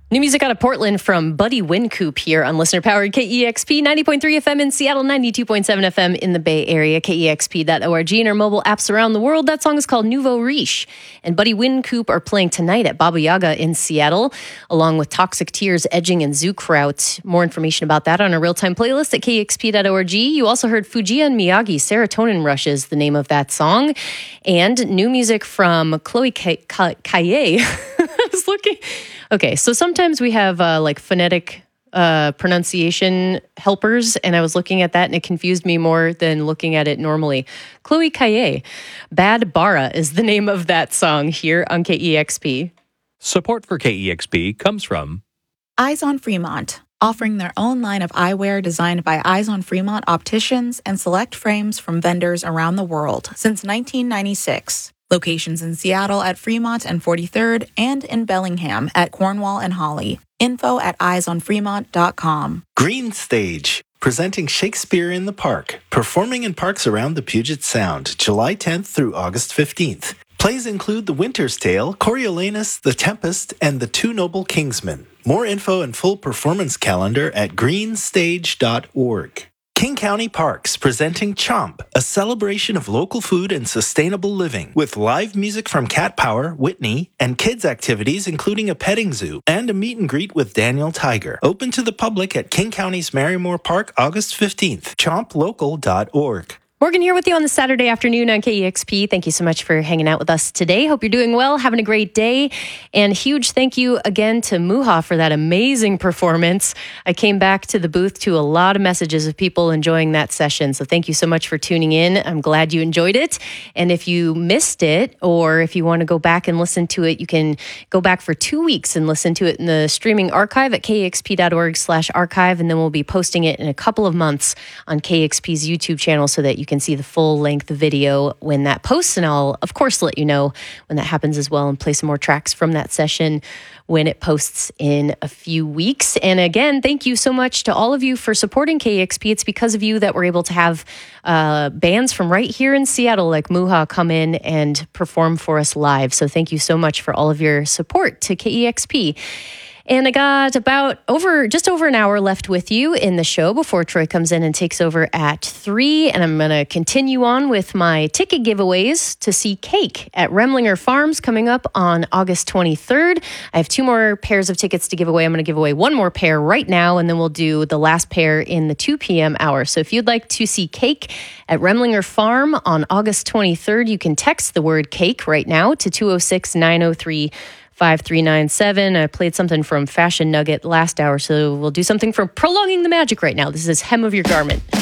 New music out of Portland from Buddy Wincoop here on listener-powered KEXP 90.3 FM in Seattle, 92.7 FM in the Bay Area, KEXP.org, and our mobile apps around the world. That song is called Nouveau Riche. And Buddy Wincoop are playing tonight at Baba Yaga in Seattle, along with Toxic Tears, Edging, and Zookraut. More information about that on our real-time playlist at KEXP.org. You also heard Fujiya and Miyagi, Serotonin Rush is the name of that song. And new music from Chloe Kaye. I was looking... Okay, so sometimes we have phonetic pronunciation helpers, and I was looking at that and it confused me more than looking at it normally. Chloe Kaye, Bad Bara is the name of that song here on KEXP. Support for KEXP comes from Eyes on Fremont, offering their own line of eyewear designed by Eyes on Fremont opticians and select frames from vendors around the world since 1996. Locations in Seattle at Fremont and 43rd and in Bellingham at Cornwall and Holly. Info at eyesonfremont.com. Green Stage, presenting Shakespeare in the Park, performing in parks around the Puget Sound, July 10th through August 15th. Plays include The Winter's Tale, Coriolanus, The Tempest, and The Two Noble Kingsmen. More info and full performance calendar at greenstage.org. King County Parks presenting Chomp, a celebration of local food and sustainable living, with live music from Cat Power, Whitney, and kids activities including a petting zoo and a meet and greet with Daniel Tiger. Open to the public at King County's Marymore Park, August 15th. ChompLocal.org. Morgan here with you on the Saturday afternoon on KEXP. Thank you so much for hanging out with us today. Hope you're doing well, having a great day. And huge thank you again to Muha for that amazing performance. I came back to the booth to a lot of messages of people enjoying that session. So thank you so much for tuning in. I'm glad you enjoyed it. And if you missed it, or if you want to go back and listen to it, you can go back for 2 weeks and listen to it in the streaming archive at kexp.org/archive. And then we'll be posting it in a couple of months on KEXP's YouTube channel so that you can see the full-length video when that posts, and I'll, of course, let you know when that happens as well and play some more tracks from that session when it posts in a few weeks. And again, thank you so much to all of you for supporting KEXP. It's because of you that we're able to have bands from right here in Seattle like Muha come in and perform for us live. So thank you so much for all of your support to KEXP. And I got just over an hour left with you in the show before Troy comes in and takes over at 3. And I'm going to continue on with my ticket giveaways to see Cake at Remlinger Farms coming up on August 23rd. I have 2 more pairs of tickets to give away. I'm going to give away 1 more pair right now, and then we'll do the last pair in the 2 p.m. hour. So if you'd like to see Cake at Remlinger Farm on August 23rd, you can text the word Cake right now to 206-903-5397. I played something from Fashion Nugget last hour, so we'll do something from Prolonging the Magic right now. This is Hem of Your Garment.